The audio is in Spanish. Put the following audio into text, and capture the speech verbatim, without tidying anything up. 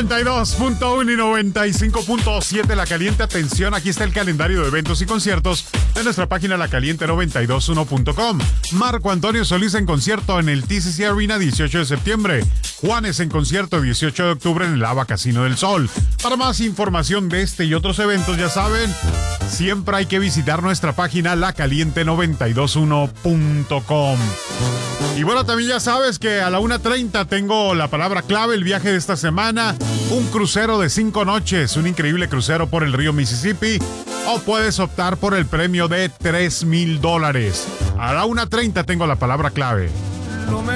noventa y dos punto uno y noventa y cinco punto siete La Caliente. Atención, aquí está el calendario de eventos y conciertos de nuestra página la caliente noventa y dos uno punto com. Marco Antonio Solís en concierto en el T C C Arena dieciocho de septiembre. Juanes en concierto dieciocho de octubre en el Ava Casino del Sol. Para más información de este y otros eventos, ya saben, siempre hay que visitar nuestra página la caliente noventa y dos uno punto com. Y bueno, también ya sabes que a la una treinta tengo la palabra clave, el viaje de esta semana, un crucero de cinco noches, un increíble crucero por el río Mississippi, o puedes optar por el premio de tres mil dólares. A la una treinta tengo la palabra clave.